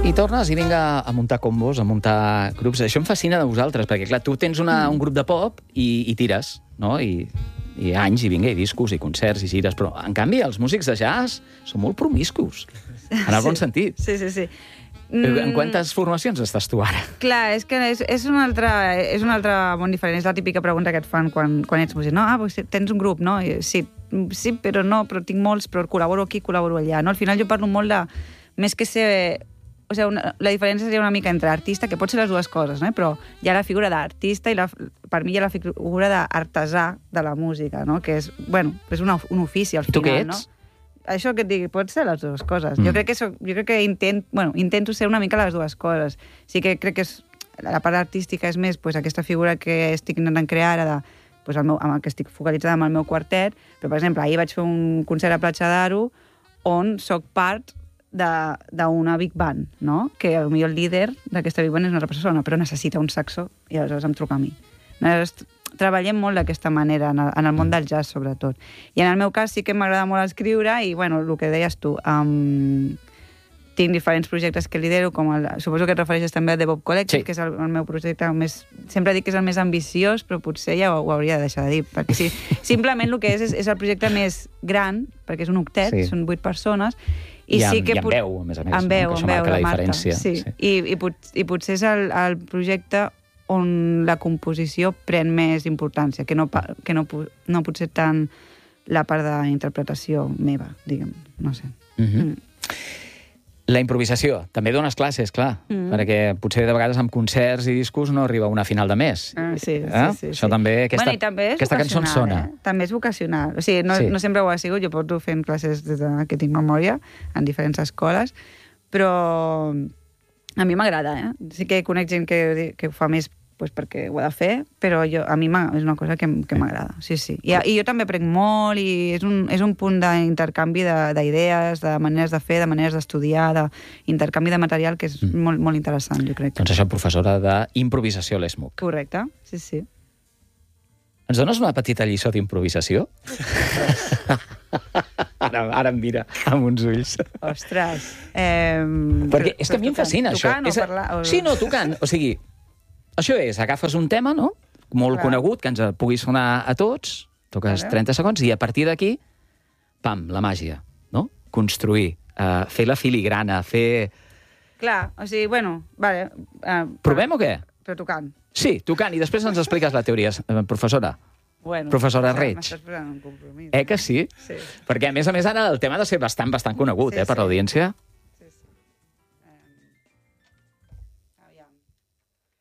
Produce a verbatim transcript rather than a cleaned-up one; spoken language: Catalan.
I tornes i vinga a muntar combos, a muntar grups. Això em fascina de vosaltres, perquè, clar, tu tens una, un grup de pop i, i tires, no? I, i anys, i vinga, i discos, i concerts, i gires. Però, en canvi, els músics de jazz són molt promiscus, en el sí. bon sentit. Sí, sí, sí. En quantes formacions estàs tu ara? Clar, és que és, és, un altre, és un altre món diferent. És la típica pregunta que et fan quan, quan ets músic. No? Ah, pues tens un grup, no? I, sí, sí, però no, però tinc molts, però col·laboro aquí, col·laboro allà. No? Al final jo parlo molt de... Més que ser... O sigui, una, la diferència seria una mica entre artista, que pot ser les dues coses, no? Però hi ha la figura d'artista i la, per mi hi ha la figura d'artesà de la música, no? Que és, bueno, és una, un ofici al final, tu què ets? No? Això que et digui, pot ser les dues coses. Mm. Jo crec que, soc, jo crec que intent, bueno, intento ser una mica les dues coses. Sí que crec que és, la part artística és més pues, aquesta figura que estic intentant crear ara de, pues, el meu, amb el que estic focalitzada amb el meu quartet, però, per exemple, ahir vaig fer un concert a Platja d'Aro on soc part d'una big band, no? Que potser el líder d'aquesta big band és una altra persona, però necessita un saxo i aleshores em truca a mi. Aleshores, treballem molt d'aquesta manera, en el, en el món del jazz, sobretot. I en el meu cas sí que m'agrada molt escriure i, bueno, el que deies tu, um, tinc diferents projectes que lidero, com el, suposo que et refereixes també a The Bob Collective, sí. Que és el, el meu projecte més... Sempre dic que és el més ambiciós, però potser ja ho, ho hauria de deixar de dir, perquè sí, simplement el que és, és, és el projecte més gran, perquè és un octet, sí. Són vuit persones, i, I, amb, sí que i amb veu, a més a més. Amb veu, no? amb veu, la, la diferència. Sí. Sí. I, i, pot, I potser és el, el projecte on la composició pren més importància, que no, que no, no pot ser tant la part d'interpretació meva, diguem, no sé. Mm-hmm. Mm. La improvisació. També dones classes, clar, mm. perquè potser de vegades amb concerts i discos no arriba una final de mes. Ah, sí, eh? sí, sí. Això sí. també, aquesta, bueno, també aquesta cançó en sona. Eh? També és vocacional. O sigui, no, sí. no sempre ho ha sigut, jo porto fent classes des de que tinc memòria en diferents escoles, però a mi m'agrada, eh? Sí que conec gent que, que ho fa més pues perquè ho ha de fer, però jo, a mi és una cosa que, que m'agrada, sí, sí. I, I jo també aprenc molt i és un, és un punt d'intercanvi d'idees, de, de maneres de fer, de maneres d'estudiar, d'intercanvi de material que és mm. molt, molt interessant, jo crec. Doncs això, professora d'improvisació a l'E S M U C. Correcte, sí, sí. Ens dones una petita lliçó d'improvisació? ara, ara em mira amb uns ulls. Ostres. Eh, perquè és que a mi em fascina, això. Tocant o és a... parlar? O... Sí, no, tocant. O sigui, això és, agafes un tema, no?, molt Clar. conegut, que ens pugui sonar a tots, toques vale. trenta segons, i a partir d'aquí, pam, la màgia, no? Construir, uh, fer la filigrana, fer... Clar, o sigui, bueno, vale. Uh, Provem o què? Però tocant. Sí, tocant, i després ens expliques la teoria, professora. Bueno, professora Reig. M'estàs posant un compromís. Eh que sí? Sí. Perquè, a més a més, ara el tema ha de ser bastant, bastant conegut, sí, eh, per sí. l'audiència. Sí, sí. Um, aviam.